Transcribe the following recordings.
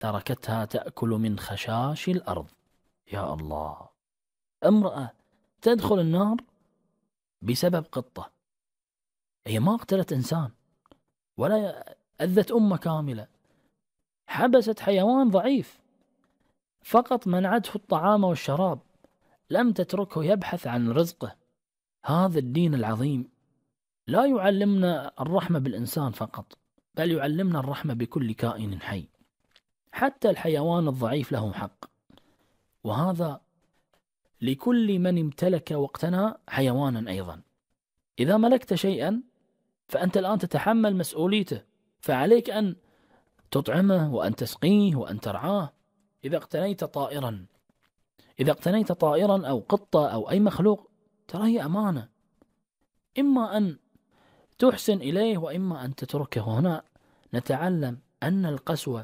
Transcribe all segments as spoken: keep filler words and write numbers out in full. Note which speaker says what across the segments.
Speaker 1: تركتها تأكل من خشاش الأرض. يا الله، امرأة تدخل النار بسبب قطة. هي ما قتلت إنسان ولا أذت أمة كاملة، حبست حيوان ضعيف، فقط منعته الطعام والشراب، لم تتركه يبحث عن رزقه. هذا الدين العظيم لا يعلمنا الرحمة بالإنسان فقط، بل يعلمنا الرحمة بكل كائن حي، حتى الحيوان الضعيف له حق. وهذا لكل من امتلك واقتنى حيوانا أيضا. إذا ملكت شيئا فأنت الآن تتحمل مسؤوليته، فعليك أن تطعمه وأن تسقيه وأن ترعاه. إذا اقتنيت طائرا إذا اقتنيت طائرا أو قطة أو أي مخلوق، ترى هي أمانة، إما أن تحسن إليه وإما أن تتركه. هنا نتعلم أن القسوة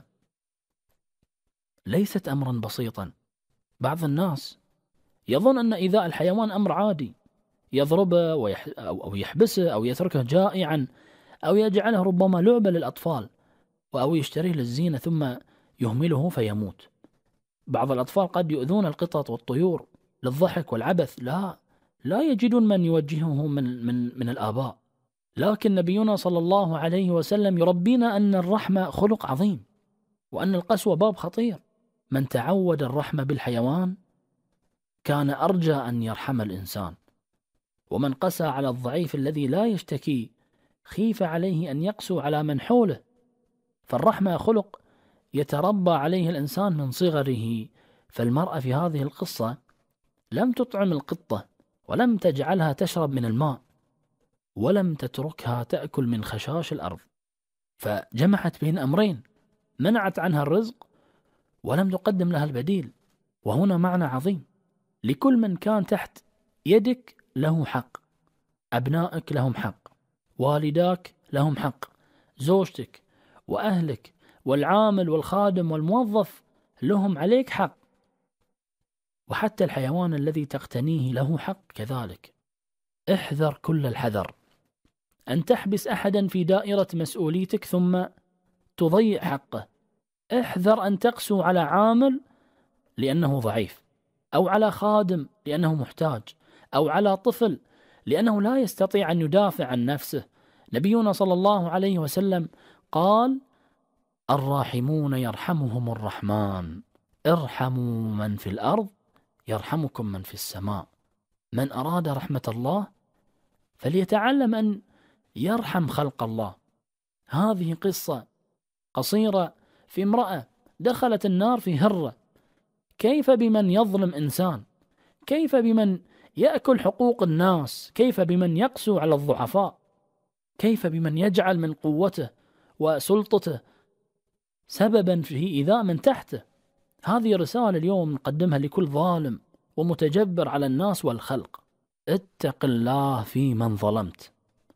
Speaker 1: ليست أمرا بسيطا. بعض الناس يظن أن إيذاء الحيوان أمر عادي، يضربه ويح... أو يحبسه أو يتركه جائعا أو يجعله ربما لعبة للأطفال أو يشتريه للزينة ثم يهمله فيموت. بعض الأطفال قد يؤذون القطط والطيور للضحك والعبث، لا لا يجدون من يوجههم من, من, من الآباء. لكن نبينا صلى الله عليه وسلم يربينا أن الرحمة خلق عظيم، وأن القسوة باب خطير. من تعود الرحمة بالحيوان كان أرجى أن يرحم الإنسان، ومن قسى على الضعيف الذي لا يشتكي خيف عليه أن يقسو على من حوله. فالرحمة خلق يتربى عليه الإنسان من صغره. فالمرأة في هذه القصة لم تطعم القطة ولم تجعلها تشرب من الماء ولم تتركها تأكل من خشاش الأرض، فجمعت بين أمرين: منعت عنها الرزق ولم تقدم لها البديل. وهنا معنى عظيم: لكل من كان تحت يدك له حق. أبنائك لهم حق، والداك لهم حق، زوجتك وأهلك والعامل والخادم والموظف لهم عليك حق، وحتى الحيوان الذي تقتنيه له حق كذلك. احذر كل الحذر أن تحبس أحدا في دائرة مسؤوليتك ثم تضيع حقه. احذر أن تقسو على عامل لأنه ضعيف، أو على خادم لأنه محتاج، أو على طفل لأنه لا يستطيع أن يدافع عن نفسه. نبينا صلى الله عليه وسلم قال: الراحمون يرحمهم الرحمن، ارحموا من في الأرض يرحمكم من في السماء. من أراد رحمة الله فليتعلم أن يرحم خلق الله. هذه قصة قصيرة في امرأة دخلت النار في هرة. كيف بمن يظلم إنسان؟ كيف بمن يأكل حقوق الناس؟ كيف بمن يقسو على الضعفاء؟ كيف بمن يجعل من قوته وسلطته سببا في إيذاء من تحته؟ هذه رسالة اليوم نقدمها لكل ظالم ومتجبر على الناس والخلق: اتق الله في من ظلمت،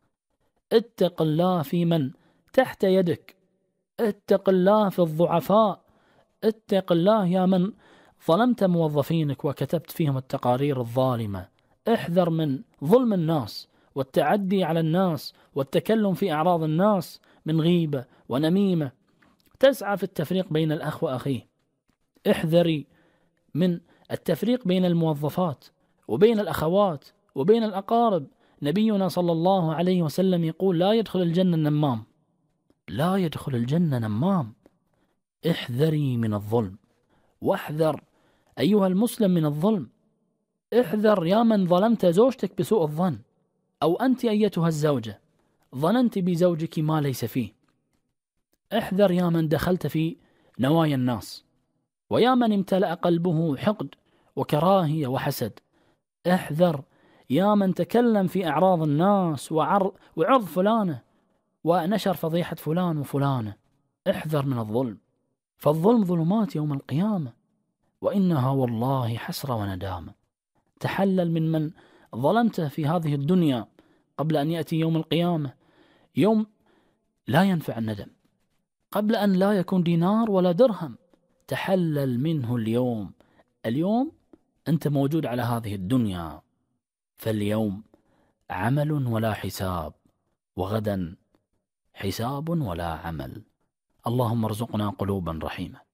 Speaker 1: اتق الله في من تحت يدك، اتق الله في الضعفاء، اتق الله يا من ظلمت موظفينك وكتبت فيهم التقارير الظالمة. احذر من ظلم الناس والتعدي على الناس والتكلم في أعراض الناس من غيبة ونميمة تسعى في التفريق بين الأخ وأخيه. احذري من التفريق بين الموظفات وبين الأخوات وبين الأقارب. نبينا صلى الله عليه وسلم يقول: لا يدخل الجنة النمام، لا يدخل الجنة نمام. احذري من الظلم، واحذر أيها المسلم من الظلم. احذر يا من ظلمت زوجتك بسوء الظن، أو أنت أيتها الزوجة ظننت بزوجك ما ليس فيه. احذر يا من دخلت في نوايا الناس، ويا من امتلأ قلبه حقد وكراهية وحسد. احذر يا من تكلم في أعراض الناس وعرض, وعرض فلانة ونشر فضيحة فلان وفلانة. احذر من الظلم، فالظلم ظلمات يوم القيامة، وإنها والله حسرة وندامة. تحلل من من ظلمته في هذه الدنيا قبل أن يأتي يوم القيامة، يوم لا ينفع الندم، قبل أن لا يكون دينار ولا درهم. تحلل منه اليوم. اليوم أنت موجود على هذه الدنيا، فاليوم عمل ولا حساب، وغدا حساب ولا عمل. اللهم ارزقنا قلوبا رحيمة.